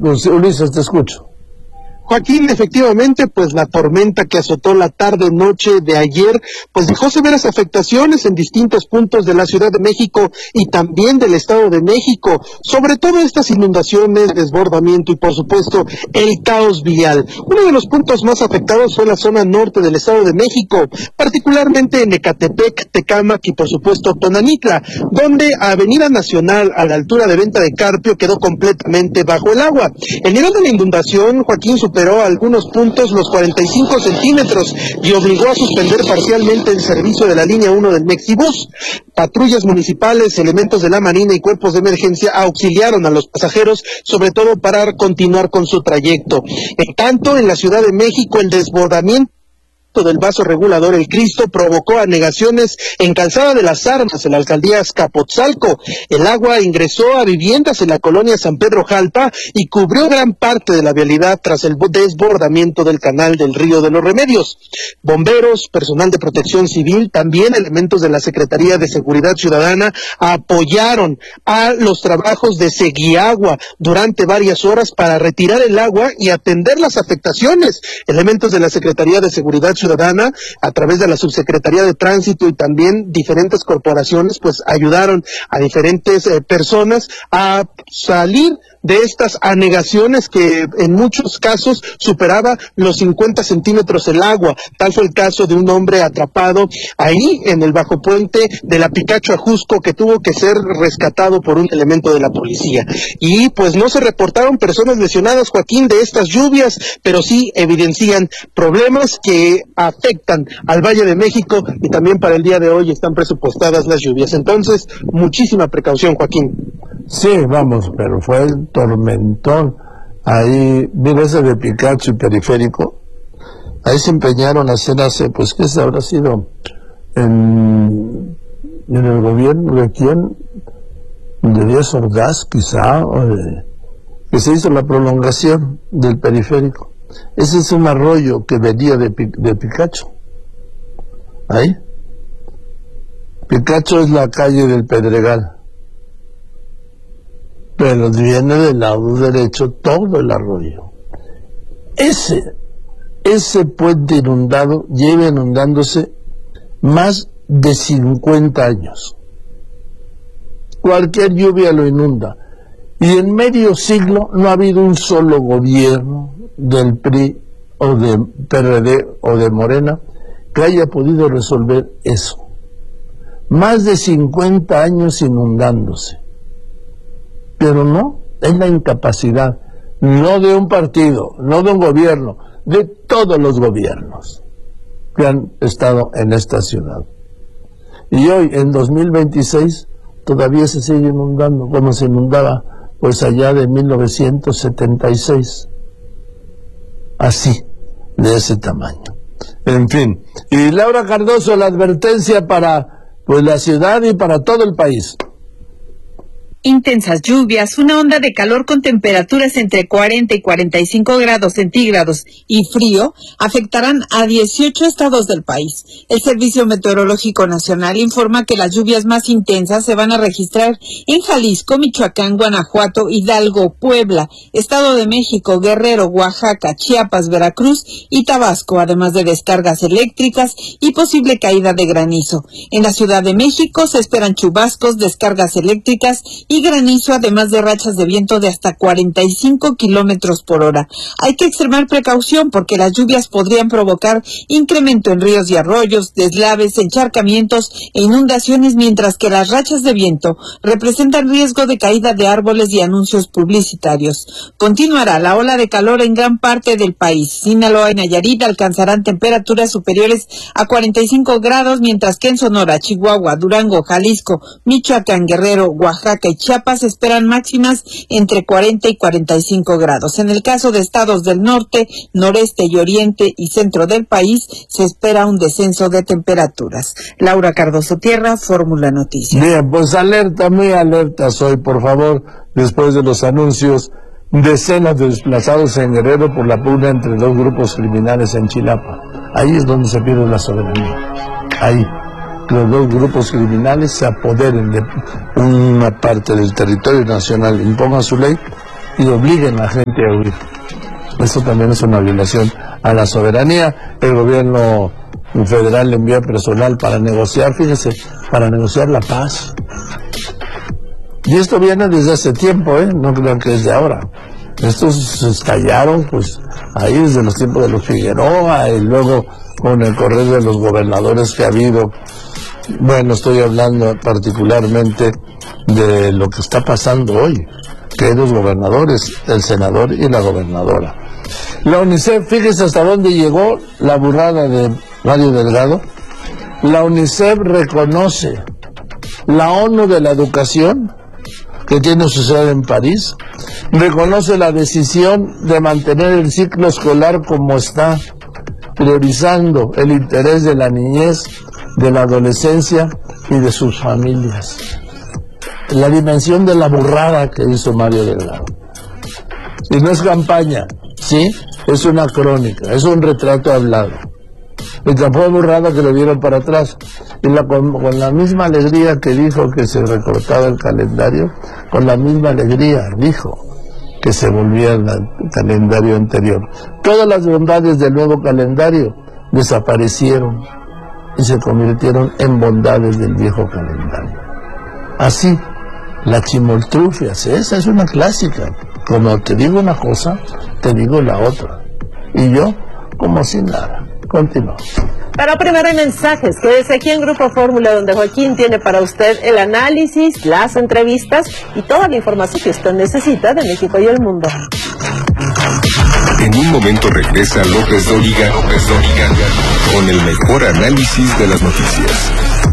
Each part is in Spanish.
Pues Ulises, te escucho. Joaquín, efectivamente, pues la tormenta que azotó la tarde-noche de ayer, pues dejó severas afectaciones en distintos puntos de la Ciudad de México y también del Estado de México, sobre todo estas inundaciones, desbordamiento y por supuesto el caos vial. Uno de los puntos más afectados fue la zona norte del Estado de México, particularmente en Ecatepec, Tecámac y por supuesto Tonanitla, donde Avenida Nacional a la altura de Venta de Carpio quedó completamente bajo el agua. El nivel de la inundación, Joaquín, superó a algunos puntos los 45 centímetros y obligó a suspender parcialmente el servicio de la línea 1 del Mexibus. Patrullas municipales, elementos de la Marina y cuerpos de emergencia auxiliaron a los pasajeros, sobre todo para continuar con su trayecto. En tanto, en la Ciudad de México, el desbordamiento del vaso regulador El Cristo provocó anegaciones en Calzada de las Armas, en la alcaldía Azcapotzalco. El agua ingresó a viviendas en la colonia San Pedro Jalpa y cubrió gran parte de la vialidad tras el desbordamiento del canal del Río de los Remedios. Bomberos, personal de protección civil, también elementos de la Secretaría de Seguridad Ciudadana apoyaron a los trabajos de Seguiagua durante varias horas para retirar el agua y atender las afectaciones. Elementos de la Secretaría de Seguridad Ciudadana, a través de la Subsecretaría de Tránsito y también diferentes corporaciones, pues ayudaron a diferentes personas a salir de estas anegaciones que en muchos casos superaba los 50 centímetros el agua. Tal fue el caso de un hombre atrapado ahí en el bajo puente de la Picacho a Jusco, que tuvo que ser rescatado por un elemento de la policía. Y pues no se reportaron personas lesionadas, Joaquín, de estas lluvias, pero sí evidencian problemas que afectan al Valle de México y también para el día de hoy están presupuestadas las lluvias. Entonces, muchísima precaución, Joaquín. Sí, vamos, pero fue el tormentón. Ahí, mira ese de Picacho y Periférico. Ahí se empeñaron a hacer pues, ¿qué se habrá sido? En el gobierno de quién? De Díaz Ordaz, quizá, que se hizo la prolongación del Periférico. Ese es un arroyo que venía de Picacho. Ahí. Picacho es la calle del Pedregal. Pero viene del lado derecho todo el arroyo. Ese puente inundado lleva inundándose más de 50 años. Cualquier lluvia lo inunda. Y en medio siglo no ha habido un solo gobierno del PRI o de PRD o de Morena que haya podido resolver eso. Más de 50 años inundándose. Pero no, es la incapacidad, no de un partido, no de un gobierno, de todos los gobiernos que han estado en esta ciudad. Y hoy, en 2026, todavía se sigue inundando, como se inundaba pues allá de 1976. Así, de ese tamaño. En fin, y Laura Cardoso, la advertencia para pues la ciudad y para todo el país. Intensas lluvias, una onda de calor con temperaturas entre 40 y 45 grados centígrados y frío afectarán a 18 estados del país. El Servicio Meteorológico Nacional informa que las lluvias más intensas se van a registrar en Jalisco, Michoacán, Guanajuato, Hidalgo, Puebla, Estado de México, Guerrero, Oaxaca, Chiapas, Veracruz y Tabasco, además de descargas eléctricas y posible caída de granizo. En la Ciudad de México se esperan chubascos, descargas eléctricas y granizo, además de rachas de viento de hasta 45 kilómetros por hora. Hay que extremar precaución porque las lluvias podrían provocar incremento en ríos y arroyos, deslaves, encharcamientos e inundaciones, mientras que las rachas de viento representan riesgo de caída de árboles y anuncios publicitarios. Continuará la ola de calor en gran parte del país. Sinaloa y Nayarit alcanzarán temperaturas superiores a 45 grados, mientras que en Sonora, Chihuahua, Durango, Jalisco, Michoacán, Guerrero, Oaxaca y Chiapas esperan máximas entre 40 y 45 grados. En el caso de estados del norte, noreste y oriente y centro del país, se espera un descenso de temperaturas. Laura Cardoso Tierra, Fórmula Noticias. Bien, pues alerta, muy alertas hoy, por favor, después de los anuncios, decenas de desplazados en Guerrero por la pugna entre dos grupos criminales en Chilapa. Ahí es donde se pierde la soberanía. Ahí. Los dos grupos criminales se apoderen de una parte del territorio nacional, impongan su ley y obliguen a la gente a huir. Eso también es una violación a la soberanía. El gobierno federal le envía personal para negociar, fíjese, para negociar la paz. Y esto viene desde hace tiempo, no crean que es de ahora. Estos se estallaron, pues, ahí desde los tiempos de los Figueroa, y luego con el correr de los gobernadores que ha habido. Bueno, estoy hablando particularmente de lo que está pasando hoy, que hay dos gobernadores, el senador y la gobernadora. La UNICEF, fíjese hasta dónde llegó la burrada de Mario Delgado. La UNICEF reconoce la ONU de la educación, que tiene su sede en París, reconoce la decisión de mantener el ciclo escolar como está, priorizando el interés de la niñez, de la adolescencia y de sus familias. La dimensión de la burrada que hizo Mario Delgado. Y no es campaña, ¿sí? Es una crónica, es un retrato hablado. Y tampoco burrada que le dieron para atrás. Y con la misma alegría que dijo que se recortaba el calendario, con la misma alegría dijo que se volvía al calendario anterior. Todas las bondades del nuevo calendario desaparecieron y se convirtieron en bondades del viejo calendario. Así, la chimoltrufia, esa es una clásica. Como te digo una cosa, te digo la otra. Y yo, como si nada. Continuamos. Pero primero hay mensajes. Quédese aquí en Grupo Fórmula, donde Joaquín tiene para usted el análisis, las entrevistas y toda la información que usted necesita de México y el mundo. En un momento regresa López Dóriga con el mejor análisis de las noticias.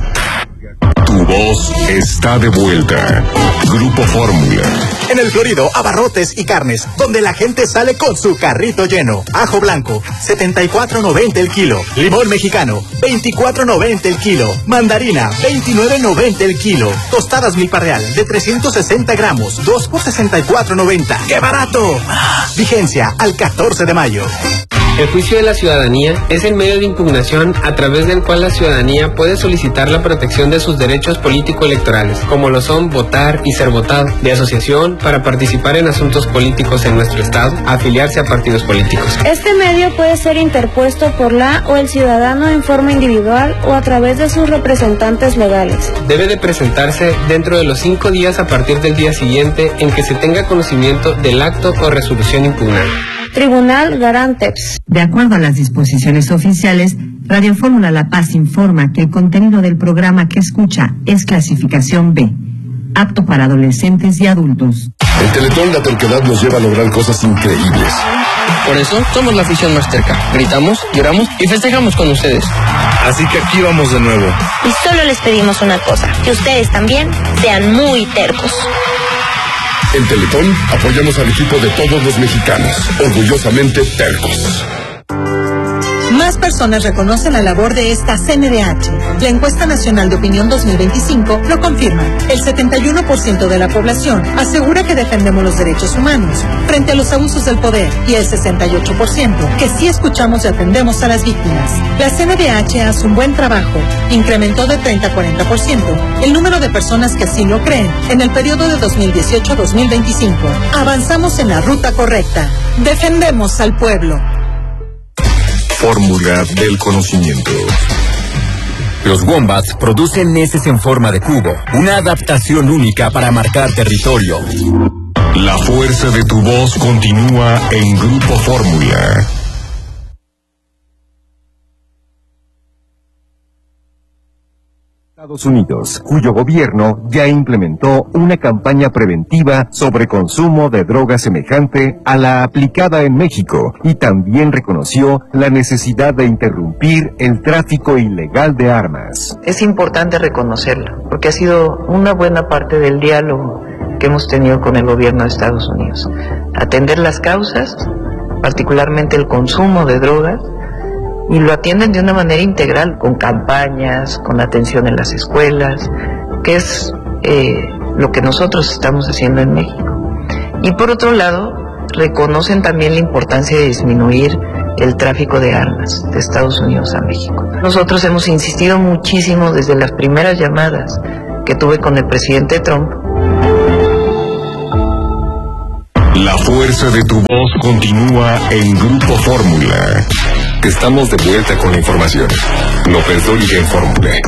Tu voz está de vuelta. Grupo Fórmula. En el Florido, abarrotes y carnes, donde la gente sale con su carrito lleno. Ajo blanco, 74.90 el kilo. Limón mexicano, 24.90 el kilo. Mandarina, 29.90 el kilo. Tostadas Milpa Real, de 360 gramos, 2 por 64.90. ¡Qué barato! Vigencia al 14 de mayo. El juicio de la ciudadanía es el medio de impugnación a través del cual la ciudadanía puede solicitar la protección de sus derechos político-electorales, como lo son votar y ser votado, de asociación para participar en asuntos políticos en nuestro estado, afiliarse a partidos políticos. Este medio puede ser interpuesto por la o el ciudadano en forma individual o a través de sus representantes legales. Debe de presentarse dentro de los 5 días a partir del día siguiente en que se tenga conocimiento del acto o resolución impugnada. Tribunal Garanteps. De acuerdo a las disposiciones oficiales, Radio Fórmula La Paz informa que el contenido del programa que escucha es clasificación B, apto para adolescentes y adultos. El Teletón La Terquedad nos lleva a lograr cosas increíbles. Por eso somos la afición más terca. Gritamos, lloramos y festejamos con ustedes. Así que aquí vamos de nuevo. Y solo les pedimos una cosa, que ustedes también sean muy tercos. En Teletón apoyamos al equipo de todos los mexicanos, orgullosamente tercos. Más personas reconocen la labor de esta CNDH. La encuesta nacional de opinión 2025 lo confirma. El 71% de la población asegura que defendemos los derechos humanos frente a los abusos del poder y el 68% que sí escuchamos y atendemos a las víctimas. La CNDH hace un buen trabajo. Incrementó de 30 a 40% el número de personas que así lo creen en el periodo de 2018 a 2025. Avanzamos en la ruta correcta. Defendemos al pueblo. Fórmula del conocimiento. Los Wombats producen heces en forma de cubo, una adaptación única para marcar territorio. La fuerza de tu voz continúa en Grupo Fórmula. Estados Unidos, cuyo gobierno ya implementó una campaña preventiva sobre consumo de drogas semejante a la aplicada en México y también reconoció la necesidad de interrumpir el tráfico ilegal de armas. Es importante reconocerlo, porque ha sido una buena parte del diálogo que hemos tenido con el gobierno de Estados Unidos. Atender las causas, particularmente el consumo de drogas, y lo atienden de una manera integral, con campañas, con atención en las escuelas, que es lo que nosotros estamos haciendo en México. Y por otro lado, reconocen también la importancia de disminuir el tráfico de armas de Estados Unidos a México. Nosotros hemos insistido muchísimo desde las primeras llamadas que tuve con el presidente Trump. La fuerza de tu voz continúa en Grupo Fórmula. Estamos de vuelta con la información. López Dóriga en Fórmula.